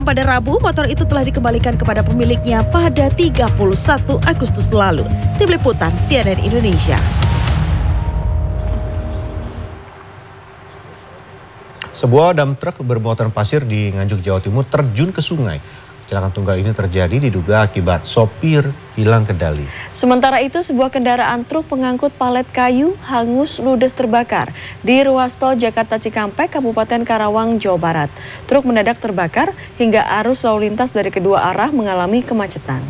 Pada Rabu, motor itu telah dikembalikan kepada pemiliknya pada 31 Agustus lalu. Tim Liputan CNN Indonesia. Sebuah dump truck bermuatan pasir di Nganjuk, Jawa Timur terjun ke sungai. Kecelakaan tunggal ini terjadi diduga akibat sopir hilang kendali. Sementara itu, sebuah kendaraan truk pengangkut palet kayu hangus ludes terbakar di ruas tol Jakarta Cikampek, Kabupaten Karawang, Jawa Barat. Truk mendadak terbakar hingga arus lalu lintas dari kedua arah mengalami kemacetan.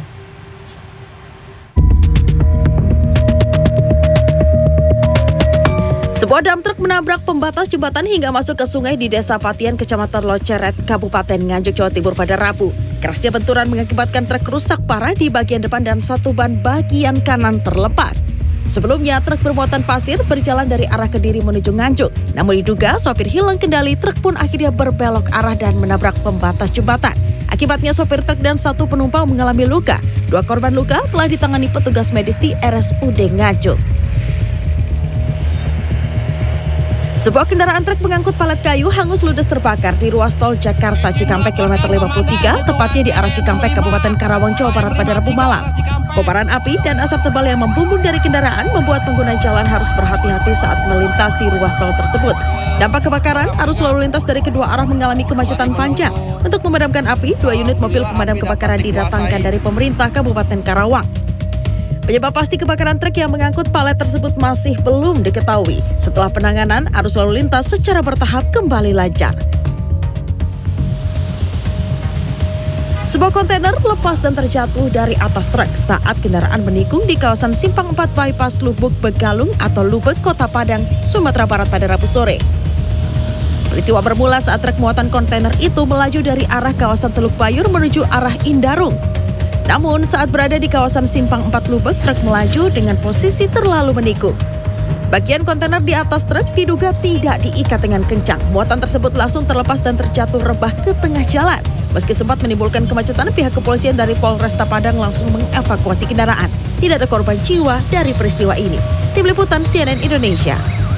Sebuah dump truck menabrak pembatas jembatan hingga masuk ke sungai di Desa Patian, Kecamatan Loceret, Kabupaten Nganjuk, Jawa Timur pada Rabu. Kerasnya benturan mengakibatkan truk rusak parah di bagian depan dan satu ban bagian kanan terlepas. Sebelumnya, truk bermuatan pasir berjalan dari arah Kediri menuju Nganjuk. Namun diduga sopir hilang kendali, truk pun akhirnya berbelok arah dan menabrak pembatas jembatan. Akibatnya sopir truk dan satu penumpang mengalami luka. 2 korban luka telah ditangani petugas medis di RSUD Nganjuk. Sebuah kendaraan truk pengangkut palet kayu hangus ludes terbakar di ruas tol Jakarta Cikampek kilometer 53, tepatnya di arah Cikampek, Kabupaten Karawang, Jawa Barat pada Rabu malam. Kobaran api dan asap tebal yang membumbung dari kendaraan membuat pengguna jalan harus berhati-hati saat melintasi ruas tol tersebut. Dampak kebakaran, arus lalu lintas dari kedua arah mengalami kemacetan panjang. Untuk memadamkan api, 2 unit mobil pemadam kebakaran didatangkan dari pemerintah Kabupaten Karawang. Penyebab pasti kebakaran truk yang mengangkut palet tersebut masih belum diketahui. Setelah penanganan, arus lalu lintas secara bertahap kembali lancar. Sebuah kontainer lepas dan terjatuh dari atas truk saat kendaraan menikung di kawasan Simpang 4 Bypass Lubuk Begalung atau Lubek, Kota Padang, Sumatera Barat pada Rabu sore. Peristiwa bermula saat truk muatan kontainer itu melaju dari arah kawasan Teluk Bayur menuju arah Indarung. Namun saat berada di kawasan Simpang 4 Lubek, truk melaju dengan posisi terlalu menikung. Bagian kontainer di atas truk diduga tidak diikat dengan kencang. Muatan tersebut langsung terlepas dan terjatuh rebah ke tengah jalan. Meski sempat menimbulkan kemacetan, pihak kepolisian dari Polresta Padang langsung mengevakuasi kendaraan. Tidak ada korban jiwa dari peristiwa ini. Tim Liputan CNN Indonesia.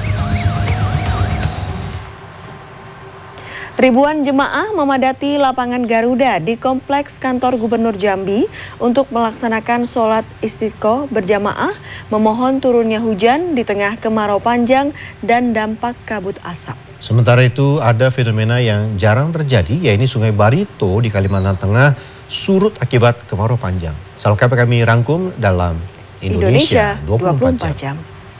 Ribuan jemaah memadati lapangan Garuda di Kompleks Kantor Gubernur Jambi untuk melaksanakan sholat istiqo berjamaah, memohon turunnya hujan di tengah kemarau panjang dan dampak kabut asap. Sementara itu ada fenomena yang jarang terjadi, yaitu Sungai Barito di Kalimantan Tengah surut akibat kemarau panjang. Selengkapnya kami rangkum dalam Indonesia 24 jam.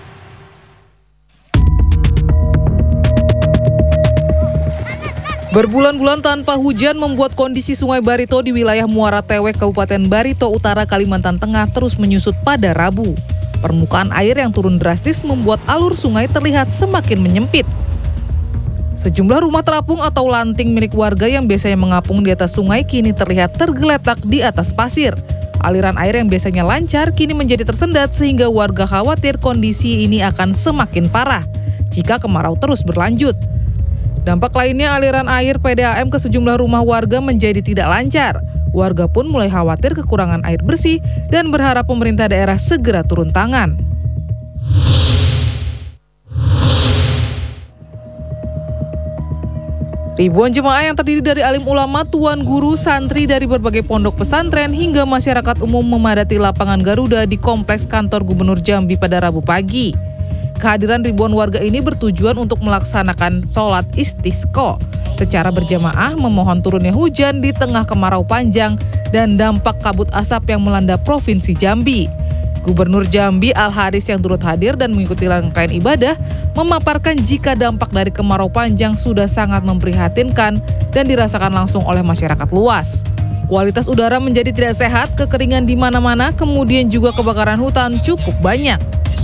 Berbulan-bulan tanpa hujan membuat kondisi Sungai Barito di wilayah Muara Tewek, Kabupaten Barito Utara, Kalimantan Tengah terus menyusut pada Rabu. Permukaan air yang turun drastis membuat alur sungai terlihat semakin menyempit. Sejumlah rumah terapung atau lanting milik warga yang biasanya mengapung di atas sungai kini terlihat tergeletak di atas pasir. Aliran air yang biasanya lancar kini menjadi tersendat sehingga warga khawatir kondisi ini akan semakin parah jika kemarau terus berlanjut. Dampak lainnya, aliran air PDAM ke sejumlah rumah warga menjadi tidak lancar. Warga pun mulai khawatir kekurangan air bersih dan berharap pemerintah daerah segera turun tangan. Ribuan jemaah yang terdiri dari alim ulama, tuan guru, santri dari berbagai pondok pesantren hingga masyarakat umum memadati lapangan Garuda di Kompleks Kantor Gubernur Jambi pada Rabu pagi. Kehadiran ribuan warga ini bertujuan untuk melaksanakan sholat istisqo secara berjamaah, memohon turunnya hujan di tengah kemarau panjang dan dampak kabut asap yang melanda Provinsi Jambi. Gubernur Jambi Al-Haris yang turut hadir dan mengikuti rangkaian ibadah memaparkan jika dampak dari kemarau panjang sudah sangat memprihatinkan dan dirasakan langsung oleh masyarakat luas. Kualitas udara menjadi tidak sehat, kekeringan di mana-mana, kemudian juga kebakaran hutan cukup banyak.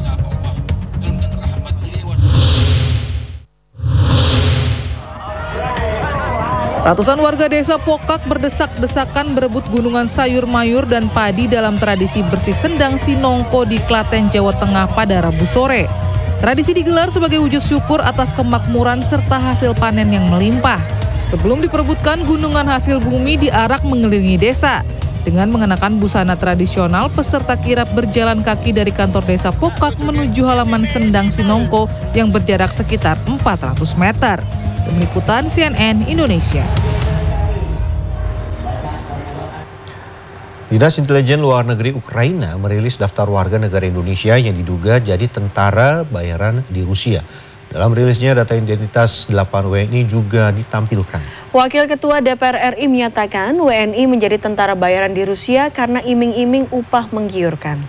Ratusan warga desa Pokak berdesak-desakan berebut gunungan sayur mayur dan padi dalam tradisi bersih sendang Sinongko di Klaten, Jawa Tengah pada Rabu sore. Tradisi digelar sebagai wujud syukur atas kemakmuran serta hasil panen yang melimpah. Sebelum diperebutkan, gunungan hasil bumi diarak mengelilingi desa. Dengan mengenakan busana tradisional, peserta kirap berjalan kaki dari kantor desa Pokak menuju halaman sendang Sinongko yang berjarak sekitar 400 meter. Tim Liputan CNN Indonesia. Dinas Intelijen Luar Negeri Ukraina merilis daftar warga negara Indonesia yang diduga jadi tentara bayaran di Rusia. Dalam rilisnya, data identitas 8 WNI juga ditampilkan. Wakil Ketua DPR RI menyatakan WNI menjadi tentara bayaran di Rusia karena iming-iming upah menggiurkan.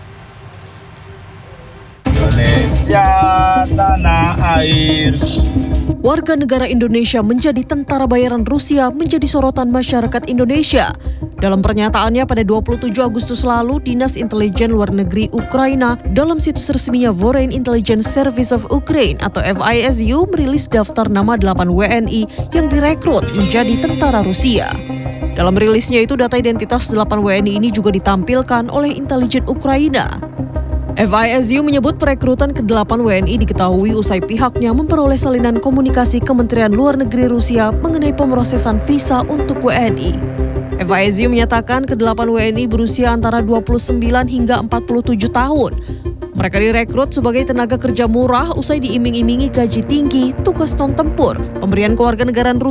Indonesia tanah air. Warga negara Indonesia menjadi tentara bayaran Rusia menjadi sorotan masyarakat Indonesia. Dalam pernyataannya pada 27 Agustus lalu, Dinas Intelijen Luar Negeri Ukraina dalam situs resminya Foreign Intelligence Service of Ukraine atau FISU merilis daftar nama 8 WNI yang direkrut menjadi tentara Rusia. Dalam rilisnya itu, data identitas 8 WNI ini juga ditampilkan oleh intelijen Ukraina. FISU menyebut perekrutan ke-8 WNI diketahui usai pihaknya memperoleh salinan komunikasi Kementerian Luar Negeri Rusia mengenai pemrosesan visa untuk WNI. FISU menyatakan ke-8 WNI berusia antara 29 hingga 47 tahun. Mereka direkrut sebagai tenaga kerja murah usai diiming-imingi gaji tinggi, tugas non-tempur, pemberian kewarganegaraan Rusia,